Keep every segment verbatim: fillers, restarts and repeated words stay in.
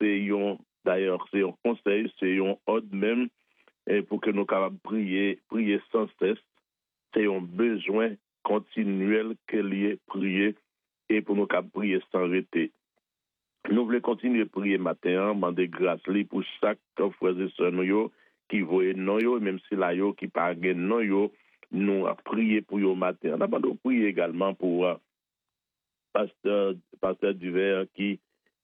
c'est un, d'ailleurs, c'est un conseil, c'est un ordre même, et pour que nous capables de prier, prier sans cesse. C'est un besoin continuel que lié prier et pour nous capables prier sans arrêter. Nous voulons continuer à prier matin, demander grâce pour chaque frère et sœur nous qui voient non yo, même si la yo qui pas non yo, nous a prié pour yo matin. On a demandé prier également pour uh, pasteur pasteur Duvert qui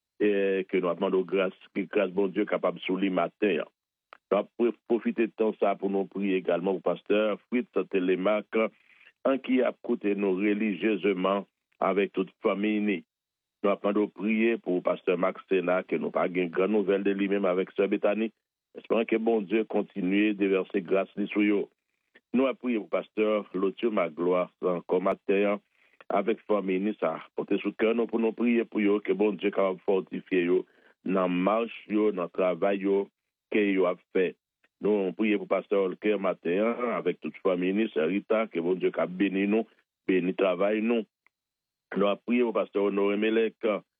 eh, que nous demandons grâce, que grâce bon Dieu capable sous les matin. On va profiter de temps ça pour nous prier également au pasteur Fritz Télémac, en qui a côté nous religieusement avec toute famille. Nous avons prié pour le pasteur Max Sena, que nous n'avons pas une grande nouvelle de lui-même avec Sœur Bethany. Espérons que bon Dieu continue de verser grâce sur eux. Nous avons prié pour le pasteur Lothieu Magloire, encore matin, avec famille, ça porter sous cœur, nous pour nous prier pour eux, que bon Dieu capable fortifier eux, dans la marche, dans le travail qu'ils ont fait. Nous avons prié pour le pasteur Olker matin, avec toute famille, c'est Rita, que bon Dieu capable bénir nous, bénir le travail nous. Nous avons prié au pasteur Honoré Melek,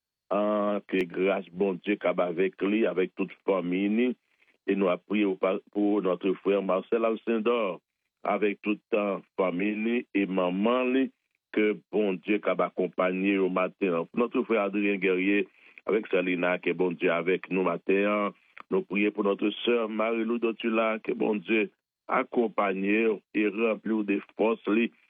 hein, que grâce bon Dieu soit avec lui, avec toute famille. Et nous avons prié pour notre frère Marcel Alcindor, avec toute la famille et maman, que bon Dieu soit accompagné au matin. Notre frère Adrien Guerrier, avec Salina, que bon Dieu avec nous matin. Nous prions pour notre sœur Marie-Lou Dotula, que bon Dieu accompagne et remplit des forces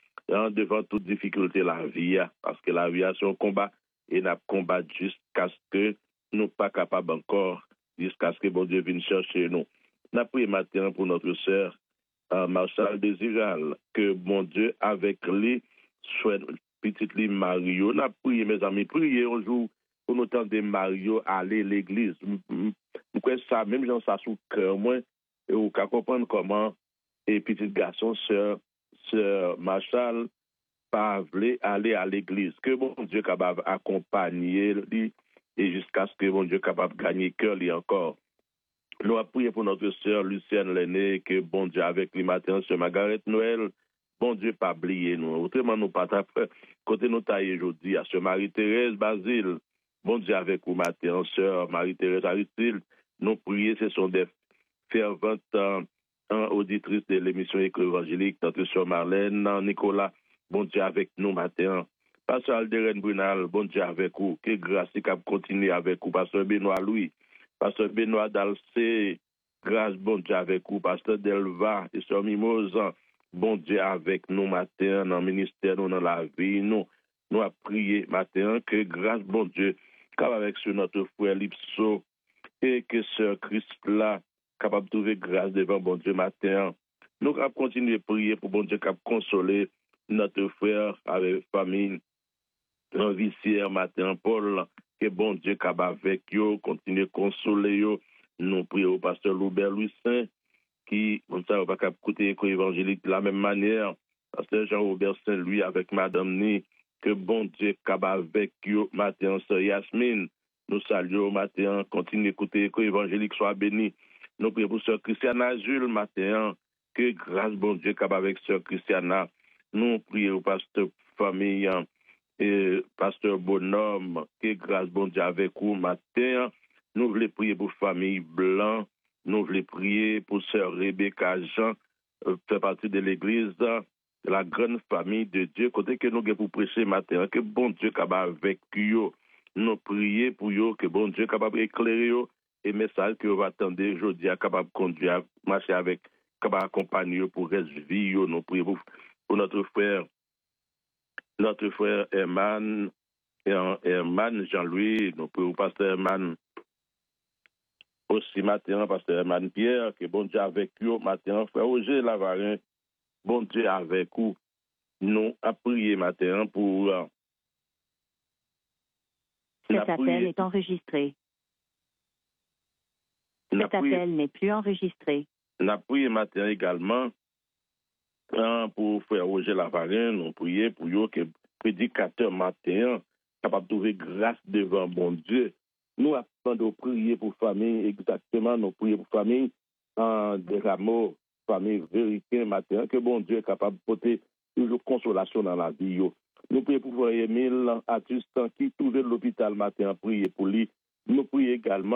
devant toute difficulté la vie, parce que la vie c'est un combat et nous combattre jusqu'à ce que nous ne soyons pas capables encore, jusqu'à ce que bon Dieu vienne chercher nous. Nous prions matin pour notre sœur euh, Marshall Désiral, que bon Dieu avec lui soit petite lui Mario. Nous prions mes amis, priez un jour pour nous tenter Mario aller à l'église. Nous croyons ça, même gens ça sous cœur moi, et vous pouvez comprendre comment et petit garçon sœur Sœur Marshall pas voulu aller à l'église. Que bon Dieu capable accompagner lui et jusqu'à ce que bon Dieu capable gagner cœur lui encore. Nous avons prié pour notre sœur Lucienne Lenné, que bon Dieu avec lui matin, sœur Margaret Noël, bon Dieu pas oublier nous. Autrement nous pas côté nous tailler aujourd'hui à sœur Marie-Thérèse Basile, bon Dieu avec vous matin, sœur Marie-Thérèse Aristide, nous prier, ce sont des ferventes auditrice de l'émission École évangélique, notre sœur Marlène, Nicolas, bon Dieu avec nous matin. Pasteur Alderen Brunal, bon Dieu avec vous. Que grâce qui continue avec vous. Pasteur Benoît Louis, Pasteur Benoît Dalcé, grâce bon Dieu avec vous. Pasteur Delva et sœur Mimosa, bon Dieu avec nous matin, dans le ministère, nous, dans la vie, nous. Nous avons prié matin que grâce bon Dieu, comme avec sur notre frère Lipso, et que sœur Christ là, capable de trouver grâce devant bon Dieu matin. Nous allons continuer à prier pour bon Dieu capable de consoler notre frère avec famille, un vicière matin, Paul, que bon Dieu capable avec eux, continuer à consoler eux. Nous prions au pasteur Loubert Louis Saint, qui, comme ça, va pas écouter l'école évangélique de la même manière. Pasteur Jean-Robert Saint, lui, avec Madame Ni, que bon Dieu capable avec eux matin, sœur Yasmine. Nous saluons matin, continue d'écouter l'école évangélique, soit béni. Nous prions pour sœur Christiana Jules matin, que grâce bon Dieu capable avec sœur Christiana. Nous prions au pasteur famille et pasteur Bonhomme, que grâce bon Dieu avec vous matin. Nous voulons prier pour famille Blanc. Nous voulons prier pour sœur Rebecca Jean, euh, fait partie de l'église de la grande famille de Dieu. Côté que nous avons pour prêcher matin, que bon Dieu capable avec vous. Nous prions pour vous, que bon Dieu capable d'éclairer vous. Et message que vous attendez aujourd'hui, capable de conduire, marcher avec, capable d'accompagner pour reste vie. Nous prions pour, pour notre frère, notre frère Herman, Herman Jean-Louis, nous prions pour pasteur Herman aussi matin, pasteur Herman Pierre, que bon Dieu avec vous, matin, frère Roger Lavarin, bon Dieu avec vous. Nous a prié matin pour. Euh, Cet appel est enregistré. Cet appel n'est plus enregistré. On a prié matin également hein, pour frère Roger Lavarin, nous prions pour eux que prédicateur matin capable de trouver grâce devant bon Dieu. Nous attendons de prier pour famille exactement, nous prions pour famille en des rameaux, famille vérité matin, que bon Dieu est capable de porter toujours consolation dans la vie. Nous prions pour frère Émile Atustan qui trouve l'hôpital matin, prier pour lui. Nous prions également